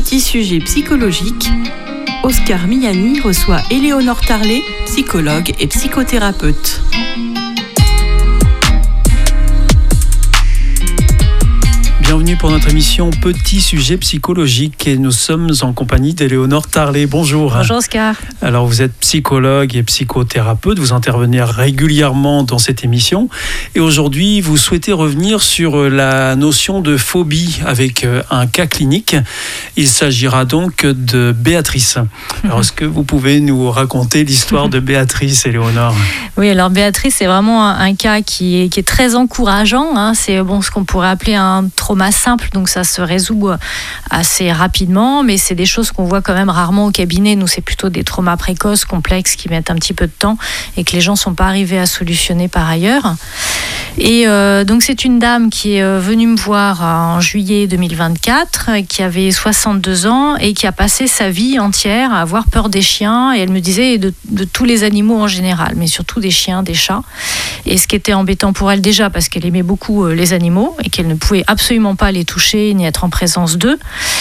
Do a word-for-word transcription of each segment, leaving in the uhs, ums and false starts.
Petit sujet psychologique, Oscar Miani reçoit Éléonore Tarlet, psychologue et psychothérapeute. Bienvenue pour notre émission Petit sujet psychologique et nous sommes en compagnie d'Éléonore Tarlet. Bonjour. Bonjour Oscar. Alors vous êtes psychologue et psychothérapeute, vous intervenez régulièrement dans cette émission et aujourd'hui vous souhaitez revenir sur la notion de phobie avec un cas clinique. Il s'agira donc de Béatrice. Alors est-ce que vous pouvez nous raconter l'histoire de Béatrice, Éléonore ? Oui, alors Béatrice, c'est vraiment un, un cas qui est, qui est très encourageant. Hein. C'est bon, ce qu'on pourrait appeler un trauma simple, donc ça se résout assez rapidement, mais c'est des choses qu'on voit quand même rarement au cabinet. Nous, c'est plutôt des traumas précoces, complexes, qui mettent un petit peu de temps et que les gens ne sont pas arrivés à solutionner par ailleurs. Et euh, donc c'est une dame qui est venue me voir en juillet deux mille vingt-quatre, qui avait soixante-deux ans et qui a passé sa vie entière à avoir peur des chiens, et elle me disait de, de tous les animaux en général, mais surtout des chiens, des chats. Et ce qui était embêtant pour elle déjà, parce qu'elle aimait beaucoup les animaux et qu'elle ne pouvait absolument pas les toucher ni être en présence d'eux,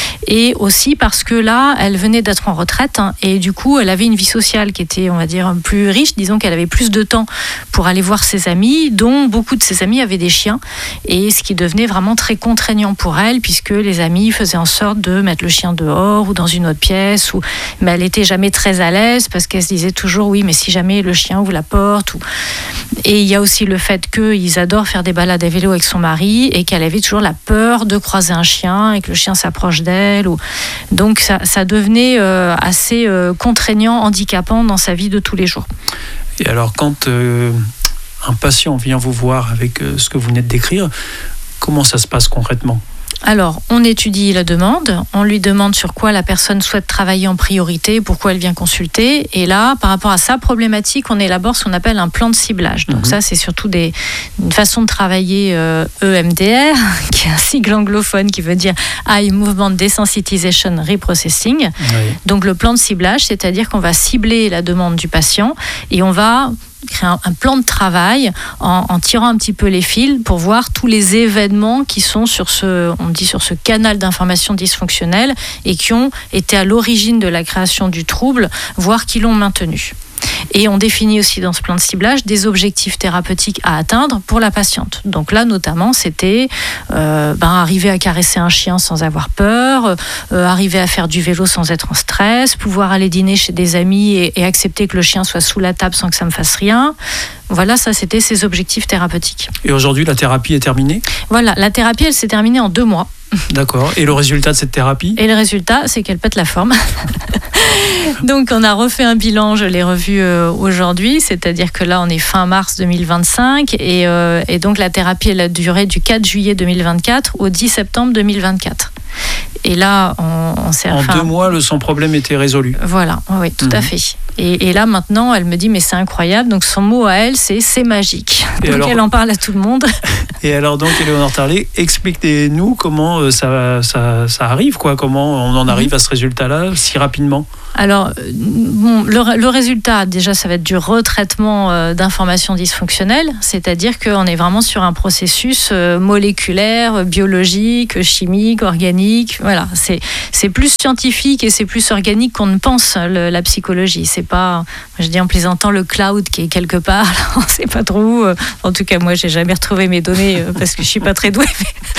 et aussi parce que là elle venait d'être en retraite, hein, et du coup elle avait une vie sociale qui était, on va dire, plus riche. Disons qu'elle avait plus de temps pour aller voir ses amis, dont beaucoup de ses amis avaient des chiens, et ce qui devenait vraiment très contraignant pour elle, puisque les amis faisaient en sorte de mettre le chien dehors ou dans une autre pièce, ou... mais elle était jamais très à l'aise parce qu'elle se disait toujours oui, mais si jamais le chien ouvre la porte, ou... et il y a aussi le fait qu'ils adorent faire des balades à vélo avec son mari et qu'elle avait toujours la peur de croiser un chien et que le chien s'approche d'elle, ou... donc ça, ça devenait euh, assez euh, contraignant, handicapant dans sa vie de tous les jours. Et alors quand euh, un patient vient vous voir avec euh, ce que vous venez de décrire, comment ça se passe concrètement ? Alors, on étudie la demande, on lui demande sur quoi la personne souhaite travailler en priorité, pourquoi elle vient consulter, et là, par rapport à sa problématique, on élabore ce qu'on appelle un plan de ciblage. Donc mmh. ça, c'est surtout des, une façon de travailler euh, E M D R, qui est un sigle anglophone qui veut dire Eye Movement Desensitization Reprocessing. Oui. Donc le plan de ciblage, c'est-à-dire qu'on va cibler la demande du patient et on va créer un, un plan de travail en, en tirant un petit peu les fils pour voir tous les événements qui sont sur ce, on dit sur ce canal d'information dysfonctionnelle et qui ont été à l'origine de la création du trouble, voire qui l'ont maintenu. Et on définit aussi dans ce plan de ciblage des objectifs thérapeutiques à atteindre pour la patiente. Donc là, notamment, c'était euh, ben, arriver à caresser un chien sans avoir peur, euh, arriver à faire du vélo sans être en stress, pouvoir aller dîner chez des amis et, et accepter que le chien soit sous la table sans que ça me fasse rien. Voilà, ça, c'était ses objectifs thérapeutiques. Et aujourd'hui, la thérapie est terminée ? Voilà, la thérapie, elle s'est terminée en deux mois. D'accord. Et le résultat de cette thérapie ? Et le résultat, c'est qu'elle pète la forme. Donc, on a refait un bilan, je l'ai revu euh, aujourd'hui, c'est-à-dire que là, on est fin mars deux mille vingt-cinq, et, euh, et donc la thérapie, elle a duré du quatre juillet deux mille vingt-quatre au dix septembre deux mille vingt-quatre. Et là, on, on s'est... En enfin, deux mois, le, son problème était résolu. Voilà, oui, tout mmh. à fait. Et, et là, maintenant, elle me dit, mais c'est incroyable. Donc, son mot à elle, c'est « c'est magique ». Donc, alors, elle en parle à tout le monde. Et alors, donc, Éléonore Tarlet, expliquez-nous comment ça, ça, ça arrive, quoi. Comment on en arrive mmh. à ce résultat-là si rapidement ? Alors, bon, le, le résultat, déjà, ça va être du retraitement euh, d'informations dysfonctionnelles, c'est-à-dire qu'on est vraiment sur un processus euh, moléculaire, biologique, chimique, organique. Voilà, c'est, c'est plus scientifique et c'est plus organique qu'on ne pense, le, la psychologie. C'est pas, je dis en plaisantant, le cloud qui est quelque part, là, on ne sait pas trop où. En tout cas, moi, j'ai jamais retrouvé mes données parce que je suis pas très douée.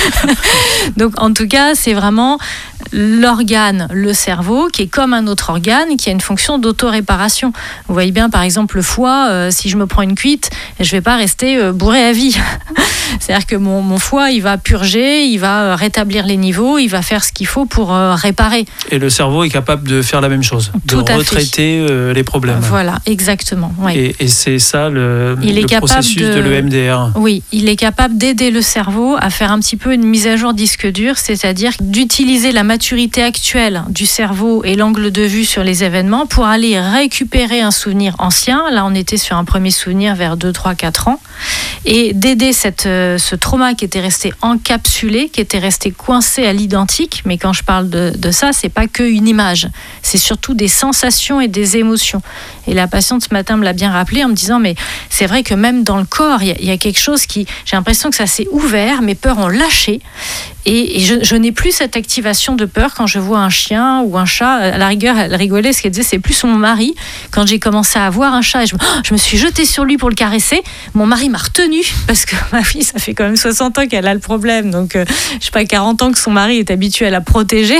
Donc, en tout cas, c'est vraiment l'organe, le cerveau, qui est comme un autre organe, qui a une fonction d'autoréparation. Vous voyez bien, par exemple, le foie, euh, si je me prends une cuite, je ne vais pas rester euh, bourré à vie. C'est-à-dire que mon, mon foie, il va purger, il va rétablir les niveaux, il va faire ce qu'il faut pour euh, réparer. Et le cerveau est capable de faire la même chose, de retraiter euh, les problèmes. Voilà, exactement. Oui. Et, et c'est ça le, il le est processus de, de l'E M D R. Oui, il est capable d'aider le cerveau à faire un petit peu une mise à jour disque dur, c'est-à-dire d'utiliser la maturité actuelle du cerveau et l'angle de vue sur les événements pour aller récupérer un souvenir ancien. Là, on était sur un premier souvenir vers deux, trois, quatre ans. Et d'aider cette, ce trauma qui était resté encapsulé, qui était resté coincé à l'identique. Mais quand je parle de, de ça, c'est pas qu'une image. C'est surtout des sensations et des émotions. Et la patiente ce matin me l'a bien rappelé en me disant, mais c'est vrai que même dans le corps, il y, y a quelque chose qui... J'ai l'impression que ça s'est ouvert, mes peurs ont lâché. Et, et je, je n'ai plus cette activation de peur quand je vois un chien ou un chat. À la rigueur, elle rigolait, ce qu'elle disait, c'est plus mon mari. Quand j'ai commencé à voir un chat, et je, oh, je me suis jetée sur lui pour le caresser. Mon mari m'a retenue parce que ma fille, ça fait quand même soixante ans qu'elle a le problème. Donc, euh, je sais pas, quarante ans que son mari est habitué à la protéger.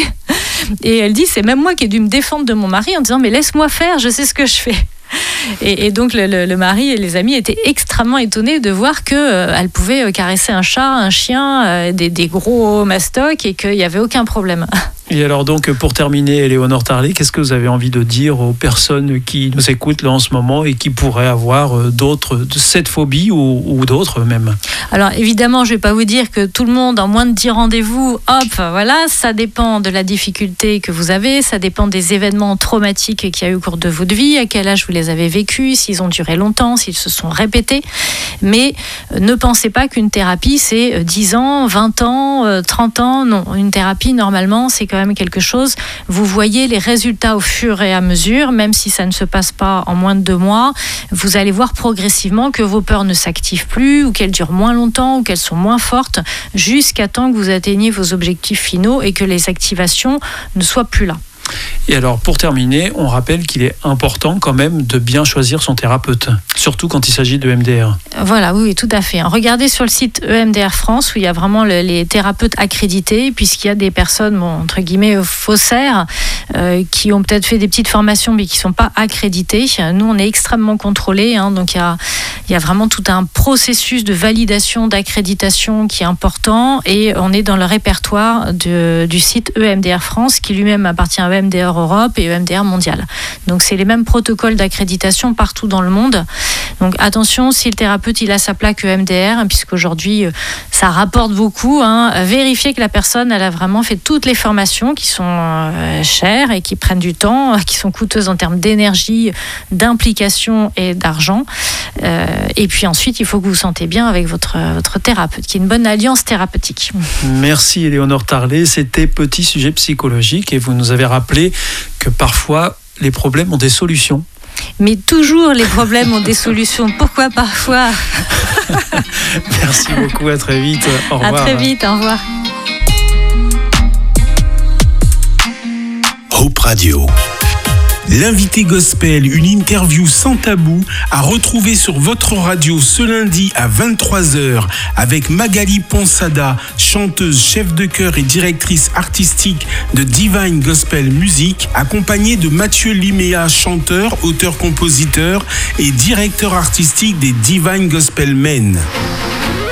Et elle dit, c'est même moi qui ai dû me défendre de mon mari en disant, mais laisse-moi faire, je sais ce que je fais. Et, et donc le, le, le mari et les amis étaient extrêmement étonnés de voir qu'elle euh, pouvait caresser un chat, un chien, euh, des, des gros mastocs et qu'il n'y avait aucun problème. Et alors donc pour terminer, Éléonore Tarlet, qu'est-ce que vous avez envie de dire aux personnes qui nous écoutent là en ce moment et qui pourraient avoir d'autres, cette phobie ou, ou d'autres même? Alors évidemment, je ne vais pas vous dire que tout le monde en moins de dix rendez-vous, hop, voilà, ça dépend de la difficulté que vous avez, ça dépend des événements traumatiques qu'il y a eu au cours de votre vie, à quel âge vous les avez vécus, s'ils ont duré longtemps, s'ils se sont répétés. Mais ne pensez pas qu'une thérapie c'est dix ans, vingt ans, trente ans. Non, une thérapie normalement c'est quand même quelque chose, vous voyez les résultats au fur et à mesure, même si ça ne se passe pas en moins de deux mois, vous allez voir progressivement que vos peurs ne s'activent plus ou qu'elles durent moins longtemps ou qu'elles sont moins fortes jusqu'à temps que vous atteigniez vos objectifs finaux et que les activations ne soient plus là. Et alors, pour terminer, on rappelle qu'il est important quand même de bien choisir son thérapeute, surtout quand il s'agit de E M D R. Voilà, oui, tout à fait. Regardez sur le site E M D R France où il y a vraiment le, les thérapeutes accrédités, puisqu'il y a des personnes, bon, entre guillemets, faussaires, euh, qui ont peut-être fait des petites formations, mais qui ne sont pas accréditées. Nous, on est extrêmement contrôlés, hein, donc il y a, il y a vraiment tout un processus de validation, d'accréditation qui est important, et on est dans le répertoire de, du site E M D R France, qui lui-même appartient à E M D R Europe et E M D R Mondial. Donc c'est les mêmes protocoles d'accréditation partout dans le monde. Donc attention, si le thérapeute il a sa plaque E M D R, puisqu'aujourd'hui ça rapporte beaucoup, hein, vérifiez que la personne elle a vraiment fait toutes les formations qui sont euh, chères et qui prennent du temps, qui sont coûteuses en termes d'énergie, d'implication et d'argent. Euh, et puis ensuite il faut que vous vous sentez bien avec votre, votre thérapeute, qu'il y ait une bonne alliance thérapeutique. Merci Éléonore Tarlet, c'était Petit Sujet Psychologique et vous nous avez rappelé que parfois les problèmes ont des solutions. Mais toujours les problèmes ont des solutions. Pourquoi parfois? Merci beaucoup, à très vite. Au revoir. À très vite, au revoir. Hope Radio. L'invité gospel, une interview sans tabou à retrouver sur votre radio ce lundi à vingt-trois heures avec Magali Ponsada, chanteuse, chef de chœur et directrice artistique de Divine Gospel Music, accompagnée de Mathieu Liméa, chanteur, auteur-compositeur et directeur artistique des Divine Gospel Men.